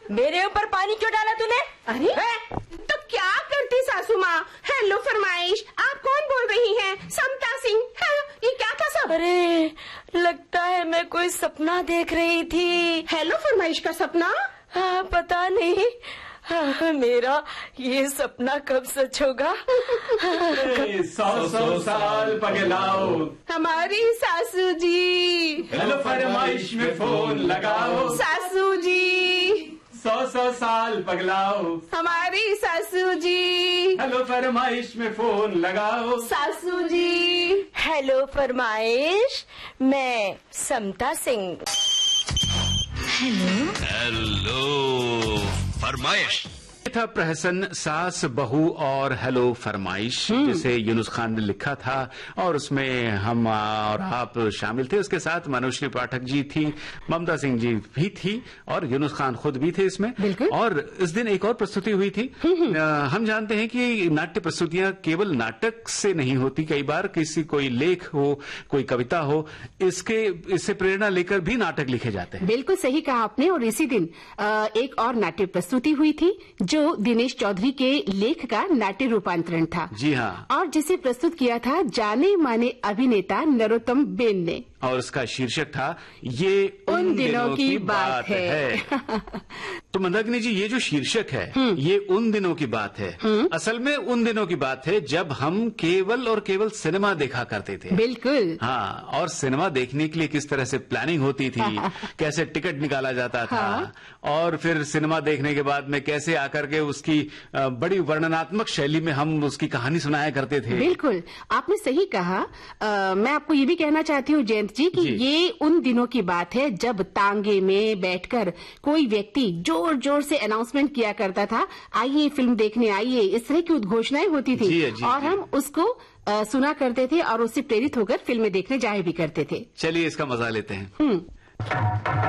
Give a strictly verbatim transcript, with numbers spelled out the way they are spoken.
मेरे ऊपर पानी क्यों डाला तूने? अरे है? तो क्या करती सासू माँ? हेलो फरमाइश, आप कौन बोल रही हैं? समता सिंह। हाँ, ये क्या था सब? अरे लगता है मैं कोई सपना देख रही थी। हेलो फरमाइश का सपना? हाँ, पता नहीं हाँ, मेरा ये सपना कब सच होगा। सौ सौ साल पगलाओ हमारी सासू जी। हेलो फरमाइश में फोन लगाओ सासू जी। सौ सौ साल पगलाओ हमारी सासू जी। हेलो फरमाइश में फोन लगाओ सासू जी। हेलो फरमाइश, मैं समता सिंह। हेलो हेलो फरमाइश। था प्रहसन सास बहू और हेलो फरमाइश, जिसे यूनुस खान ने लिखा था और उसमें हम और आप शामिल थे। उसके साथ मनोश्री पाठक जी थी, ममता सिंह जी भी थी और यूनुस खान खुद भी थे इसमें। और इस दिन एक और प्रस्तुति हुई थी। आ, हम जानते हैं कि नाट्य प्रस्तुतियां केवल नाटक से नहीं होती, कई बार किसी कोई लेख हो, कोई कविता हो, इसके इससे प्रेरणा लेकर भी नाटक लिखे जाते हैं। बिल्कुल सही कहा आपने। और इसी दिन आ, एक और नाट्य प्रस्तुति हुई थी जो दिनेश चौधरी के लेख का नाट्य रूपांतरण था। जी हाँ। और जिसे प्रस्तुत किया था जाने माने अभिनेता नरोत्तम बेन ने। और उसका शीर्षक था ये उन, उन दिनों, दिनों की, की बात, बात है, है। तो मंदाकिनी जी, ये जो शीर्षक है ये उन दिनों की बात है, असल में उन दिनों की बात है जब हम केवल और केवल सिनेमा देखा करते थे। बिल्कुल। हाँ, और सिनेमा देखने के लिए किस तरह से प्लानिंग होती थी, कैसे टिकट निकाला जाता था। हाँ। और फिर सिनेमा देखने के बाद में कैसे आकर के उसकी बड़ी वर्णनात्मक शैली में हम उसकी कहानी सुनाया करते थे। बिल्कुल, आपने सही कहा। आ, मैं आपको ये भी कहना चाहती हूँ जयंत जी कि जी। ये उन दिनों की बात है जब तांगे में बैठकर कोई व्यक्ति जोर जोर से अनाउंसमेंट किया करता था, आइए फिल्म देखने आइए, इस तरह की उद्घोषणाएं होती थी। जी, जी, और जी। हम उसको आ, सुना करते थे और उससे प्रेरित होकर फिल्में देखने जाया भी करते थे। चलिए इसका मजा लेते हैं।